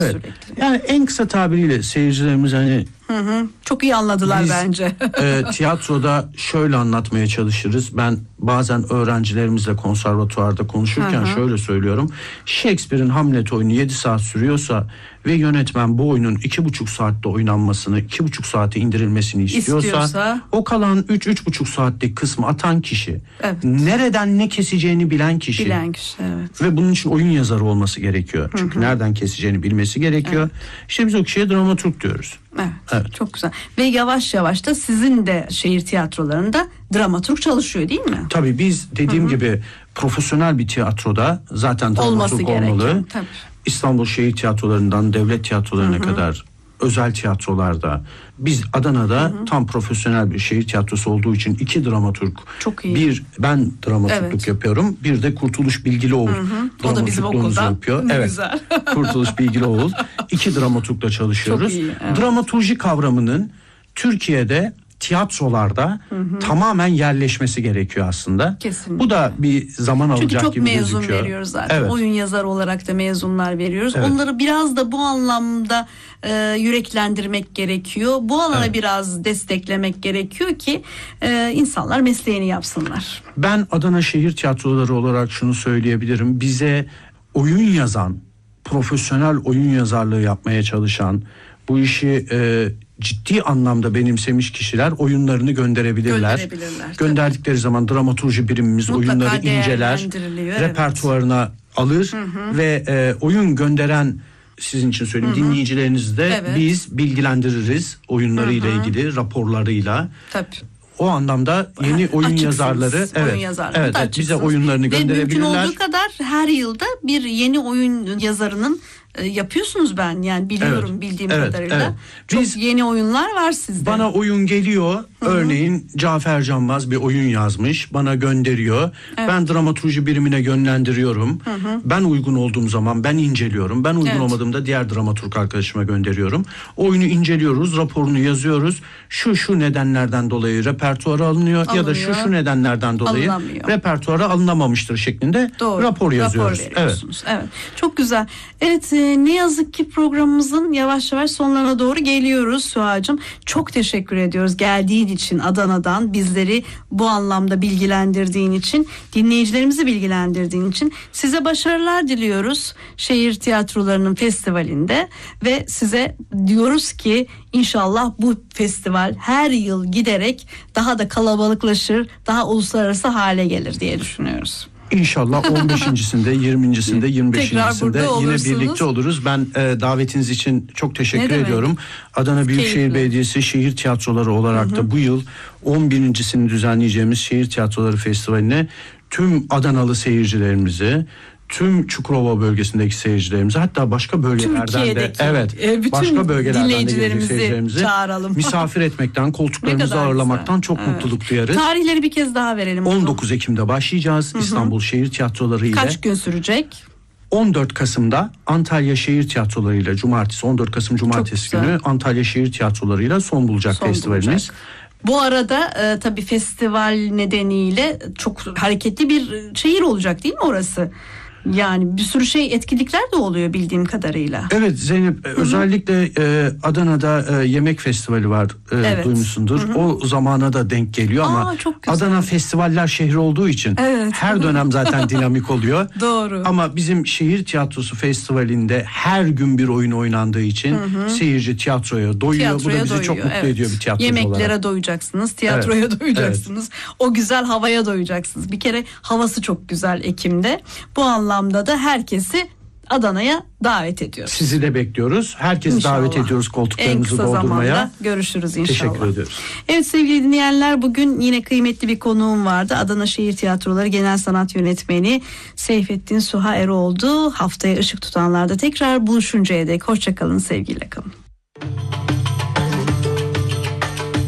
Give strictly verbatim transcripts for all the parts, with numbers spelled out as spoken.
Evet. sürekli. Yani en kısa tabiriyle seyircilerimiz hani Hı hı. Çok iyi anladılar biz, bence. e, tiyatroda şöyle anlatmaya çalışırız. Ben bazen öğrencilerimizle konservatuvarda konuşurken Hı hı. şöyle söylüyorum. Shakespeare'in Hamlet oyunu yedi saat sürüyorsa ve yönetmen bu oyunun iki buçuk saatte oynanmasını, iki buçuk saate indirilmesini istiyorsa, İstiyorsa, o kalan üç üç buçuk saatlik kısmı atan kişi, evet. nereden ne keseceğini bilen kişi. Bilen kişi, evet. Ve bunun için oyun yazarı olması gerekiyor. Çünkü hı hı. nereden keseceğini bilmesi gerekiyor. Evet. İşte biz o kişiye dramaturg diyoruz. Evet, evet. Çok güzel. Ve yavaş yavaş da sizin de şehir tiyatrolarında dramaturg çalışıyor değil mi? Tabii biz dediğim hı hı. gibi profesyonel bir tiyatroda zaten dramaturg olmalı. Tabii. İstanbul şehir tiyatrolarından devlet tiyatrolarına hı hı. kadar özel tiyatrolarda, biz Adana'da hı hı. tam profesyonel bir şehir tiyatrosu olduğu için iki dramaturg. Çok iyi. Bir ben dramaturgluk evet. yapıyorum. Bir de Kurtuluş Bilgilioğlu o da bizim okulda. Yapıyor. Ne evet. güzel. Kurtuluş Bilgilioğlu. İki dramaturgla çalışıyoruz. Çok iyi, evet. Dramaturji kavramının Türkiye'de tiyatrolarda hı hı. tamamen yerleşmesi gerekiyor aslında. Kesinlikle. Bu da bir zaman alacak gibi gözüküyor. Çünkü çok mezun veriyoruz zaten. Evet. Oyun yazarı olarak da mezunlar veriyoruz. Evet. Onları biraz da bu anlamda e, yüreklendirmek gerekiyor. Bu alana evet. biraz desteklemek gerekiyor ki e, insanlar mesleğini yapsınlar. Ben Adana Şehir Tiyatroları olarak şunu söyleyebilirim. Bize oyun yazan, profesyonel oyun yazarlığı yapmaya çalışan, bu işi e, ciddi anlamda benimsemiş kişiler oyunlarını gönderebilirler. Gönderebilirler. Gönderdikleri zaman dramaturji birimimiz mutlaka oyunları inceler, evet. repertuarına alır hı hı. ve e, oyun gönderen, sizin için söyleyeyim, hı hı. dinleyicilerinizi de evet. biz bilgilendiririz oyunlarıyla hı hı. ilgili, raporlarıyla. Tabii. O anlamda yeni oyun Açıksınız, yazarları evet, oyun yazarları evet, evet bize oyunlarını gönderebilirler. Ve mümkün olduğu kadar her yılda bir yeni oyun yazarının e, yapıyorsunuz ben yani biliyorum evet, bildiğim evet, kadarıyla. Evet. Çok Biz, yeni oyunlar var sizde. Bana oyun geliyor. Hı-hı. Örneğin Cafer Canbaz bir oyun yazmış, bana gönderiyor. Evet. Ben dramaturji birimine yönlendiriyorum. Hı-hı. Ben uygun olduğum zaman ben inceliyorum. Ben uygun evet. olmadığımda diğer dramaturg arkadaşıma gönderiyorum. Oyunu inceliyoruz, raporunu yazıyoruz. Şu şu nedenlerden dolayı repertuara alınıyor, alınıyor. ya da şu şu nedenlerden dolayı repertuara alınamamıştır şeklinde Doğru. rapor yazıyoruz. Rapor evet. evet. Çok güzel. Evet, e, ne yazık ki programımızın yavaş yavaş sonlarına doğru geliyoruz Süha'cığım. Çok teşekkür ediyoruz geldiğin için, Adana'dan bizleri bu anlamda bilgilendirdiğin için, dinleyicilerimizi bilgilendirdiğin için. Size başarılar diliyoruz şehir tiyatrolarının festivalinde ve size diyoruz ki İnşallah bu festival her yıl giderek daha da kalabalıklaşır, daha uluslararası hale gelir diye düşünüyoruz. İnşallah on beşincisinde, yirmincisinde, yirmi beşincisinde yine birlikte oluruz. Ben e, davetiniz için çok teşekkür ne ediyorum. Demek? Adana Büyükşehir Keyifli. Belediyesi Şehir Tiyatroları olarak hı hı. da bu yıl on birincisini düzenleyeceğimiz Şehir Tiyatroları Festivali'ne tüm Adanalı seyircilerimizi, tüm Çukurova bölgesindeki seyircilerimizi, hatta başka bölgelerden de evet e, başka bölgelerden de gelecek seyircilerimizi çağıralım. misafir etmekten, koltuklarımızı ağırlamaktan güzel. çok evet. mutluluk duyarız. Tarihleri bir kez daha verelim. on dokuz Ekim'de başlayacağız. Hı hı. İstanbul Şehir Tiyatroları ile. Kaç gün sürecek? on dört Kasım'da Antalya Şehir Tiyatroları ile cumartesi on dört Kasım cumartesi günü Antalya Şehir Tiyatroları ile son bulacak son festivalimiz. Bulacak. Bu arada e, tabii festival nedeniyle çok hareketli bir şehir olacak değil mi orası? Yani bir sürü şey, etkinlikler de oluyor bildiğim kadarıyla. Evet Zeynep, Hı-hı. özellikle e, Adana'da e, yemek festivali var, e, evet. duymuşsundur. Hı-hı. O zamana da denk geliyor ama Aa, Adana festivaller şehri olduğu için evet. her dönem zaten dinamik oluyor. Doğru. Ama bizim şehir tiyatrosu festivalinde her gün bir oyun oynandığı için Hı-hı. seyirci tiyatroya doyuyor. Tiyatroya Bu da bizi doyuyor, çok mutlu evet. ediyor bir tiyatrocu Yemeklere olarak. Yemeklere doyacaksınız, tiyatroya evet. doyacaksınız. Evet. O güzel havaya doyacaksınız. Bir kere havası çok güzel Ekim'de. Bu anlamda anlamda da herkesi Adana'ya davet ediyoruz. Sizi de bekliyoruz. Herkesi inşallah. davet ediyoruz koltuklarınızı doldurmaya. En kısa zamanda görüşürüz inşallah. Teşekkür ediyoruz. Evet sevgili dinleyenler, bugün yine kıymetli bir konuğum vardı. Adana Şehir Tiyatroları Genel Sanat Yönetmeni Seyfettin Suha Eroğlu'du. Haftaya ışık tutanlarda tekrar buluşuncaya dek hoşçakalın, sevgiyle kalın.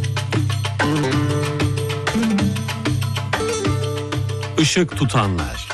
Işık tutanlar.